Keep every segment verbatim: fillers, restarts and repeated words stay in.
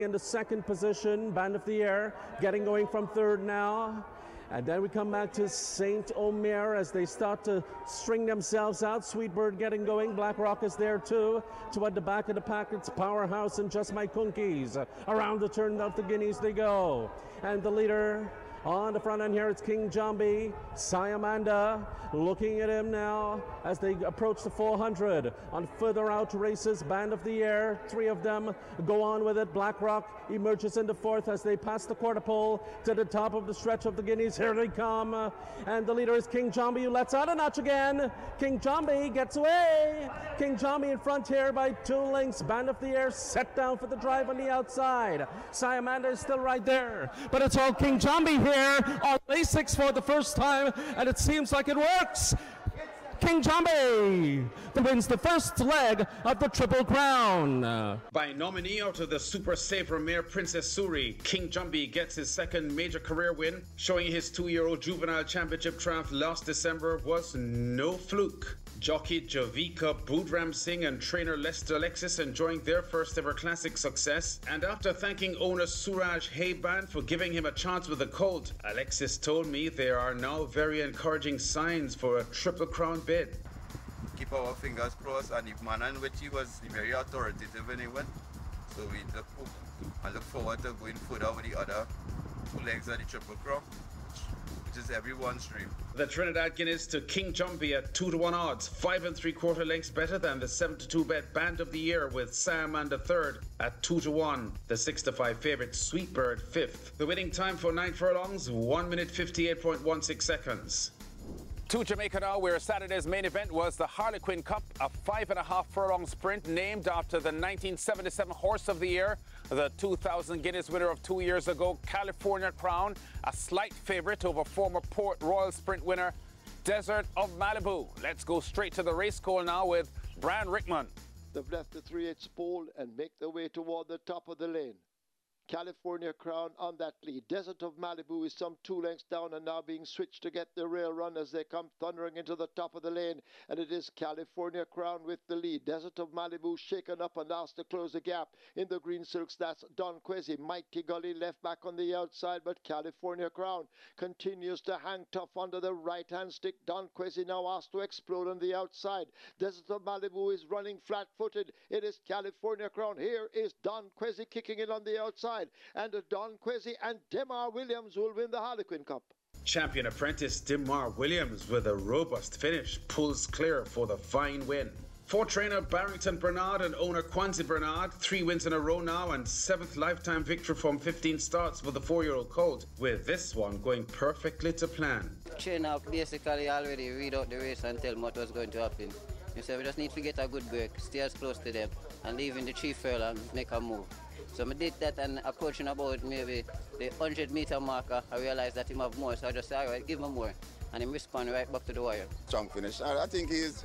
in the second position, Band of the Year getting going from third now. And then we come back to Saint Omer as they start to string themselves out. Sweetbird getting going. Black Rock is there too. Toward the back of the pack, it's Powerhouse and Just My Kunkies. Around the turn of the Guineas they go. And the leader on the front end here, it's King Jambi. Siamanda looking at him now as they approach the four hundred. On further out races, Band of the Year. Three of them go on with it. Black Rock emerges in the fourth as they pass the quarter pole to the top of the stretch of the Guineas. Here they come. And the leader is King Jambi, who lets out a notch again. King Jambi gets away. King Jambi in front here by two lengths. Band of the Year set down for the drive on the outside. Siamanda is still right there. But it's all King Jambi here. Here on race six for the first time, and it seems like it works. King Jambi wins the first leg of the Triple Crown. By nominee out of the Super Saver mare Princess Suri, King Jambi gets his second major career win, showing his two-year-old juvenile championship triumph last December was no fluke. Jockey Javika Budram Singh and trainer Lester Alexis enjoying their first ever classic success, and after thanking owner Suraj Heiban for giving him a chance with the colt, Alexis told me there are now very encouraging signs for a Triple Crown bid. Keep our fingers crossed, and if man and which he was very authoritative when he went, so we look, I look forward to going further with the other two legs of the Triple Crown, which is everyone's dream. The Trinidad Guineas to King Jambi at two to one odds, five and three quarter lengths better than the seven to two bet Band of the Year with Siamanda third at two to one. The six to five favorite Sweetbird fifth. The winning time for nine furlongs, one minute fifty-eight point one six seconds. To Jamaica now, where Saturday's main event was the Harlequin Cup, a five and a half furlong sprint named after the nineteen seventy-seven Horse of the Year, the two thousand Guineas winner of two years ago, California Crown, a slight favorite over former Port Royal Sprint winner, Desert of Malibu. Let's go straight to the race call now with Brian Rickman. They've left the three eighths pole and make their way toward the top of the lane. California Crown on that lead. Desert of Malibu is some two lengths down and now being switched to get the rail run as they come thundering into the top of the lane. And it is California Crown with the lead. Desert of Malibu shaken up and asked to close the gap. In the green silks, that's Don Quezzy. Mighty Gully left back on the outside, but California Crown continues to hang tough under the right-hand stick. Don Quezzy now asked to explode on the outside. Desert of Malibu is running flat-footed. It is California Crown. Here is Don Quezzy kicking in on the outside. And Don Quezzy and Demar Williams will win the Harlequin Cup. Champion apprentice Demar Williams with a robust finish pulls clear for the fine win. For trainer Barrington Bernard and owner Quanzi Bernard, three wins in a row now and seventh lifetime victory from fifteen starts for the four-year-old colt, with this one going perfectly to plan. Trainer basically already read out the race and tell them what was going to happen. You say we just need to get a good break, stay as close to them, and leave in the chief furlong and make a move. So I did that and approaching about maybe the one hundred meter marker, I realized that he have more, so I just said, all right, give him more. And he responded right back to the wire. Strong finish. I think he's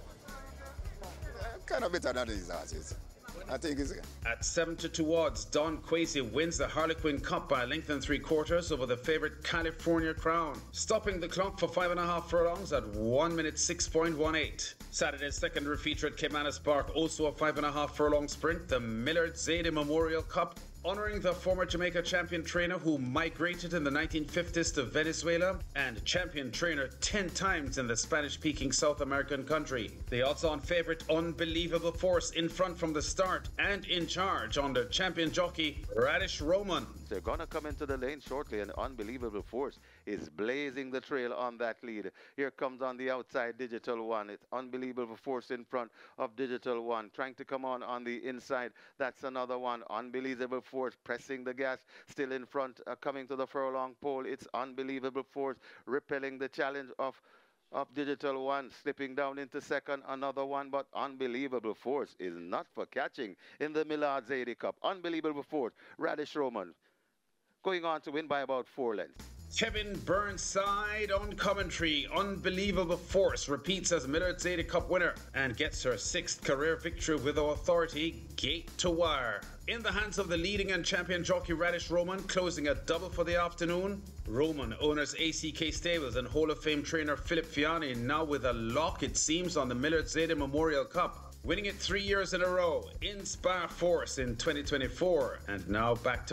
kind of better than his horses. I think he's... At seven to two odds, Don Quezzy wins the Harlequin Cup by a length and three quarters over the favorite California Crown, stopping the clock for five and a half furlongs at one minute six point one eight. Saturday's secondary feature at Caymanas Park, also a five and a half furlong sprint, the Millard Zaidi Memorial Cup, honoring the former Jamaica champion trainer who migrated in the nineteen fifties to Venezuela and champion trainer ten times in the Spanish-speaking South American country. The odds-on favorite Unbelievable Force in front from the start and in charge under champion jockey Radish Roman. They're going to come into the lane shortly, and Unbelievable Force is blazing the trail on that lead. Here comes on the outside Digital One. It's Unbelievable Force in front of Digital One, trying to come on on the inside. That's another one. Unbelievable Force pressing the gas, still in front, uh, coming to the furlong pole. It's Unbelievable Force repelling the challenge of of Digital One, slipping down into second, another one, but Unbelievable Force is not for catching in the Millard Zaidi Cup. Unbelievable Force, Radish Roman, going on to win by about four lengths. Kevin Burnside on commentary. Unbelievable Force repeats as Millard Zaidi Cup winner and gets her sixth career victory with authority, gate to wire. In the hands of the leading and champion jockey Radish Roman, closing a double for the afternoon. Roman owns A C K Stables and Hall of Fame trainer Philip Fiani now with a lock, it seems, on the Millard Zaidi Memorial Cup, winning it three years in a row. Inspire Force in twenty twenty-four and now back to